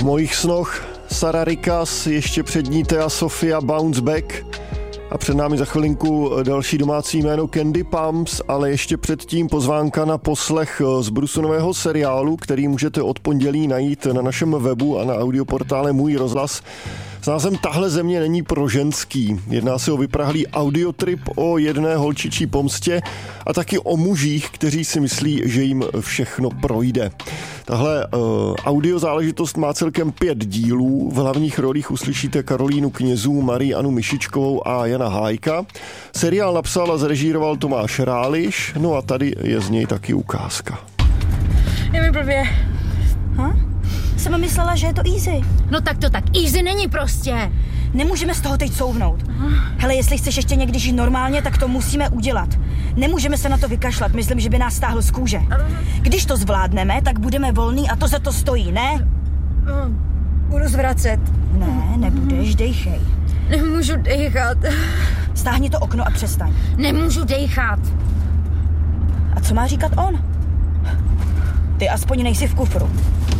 V mojich snoch Sara Rikas, ještě před ní Thea Sofia Bounce Back a před námi za chvilinku další domácí jméno Candy Pumps, ale ještě předtím pozvánka na poslech z Brusunového seriálu, který můžete od pondělí najít na našem webu a na audioportále Můj rozhlas s názvem Tahle země není pro ženský. Jedná se o vyprahlý audiotrip o jedné holčičí pomstě a taky o mužích, kteří si myslí, že jim všechno projde. Tahle audio záležitost má celkem 5 dílů. V hlavních rolích uslyšíte Karolínu Knězů, Marii Anu Mišičkovou a Jana Hájka. Seriál napsal a zrežíroval Tomáš Ráliš, no a tady je z něj taky ukázka. Je mi blbě. Jsem myslela, že je to easy. No tak to tak easy není prostě. Nemůžeme z toho teď couvnout. Hele, jestli chceš ještě někdy žít normálně, tak to musíme udělat. Nemůžeme se na to vykašlat, myslím, že by nás stáhl z kůže. Když to zvládneme, tak budeme volný a to za to stojí, ne? Budu zvracet. Ne, nebudeš, dejchej. Nemůžu dejchat. Stáhni to okno a přestaň. Nemůžu dejchat. A co má říkat on? Ty aspoň nejsi v kufru.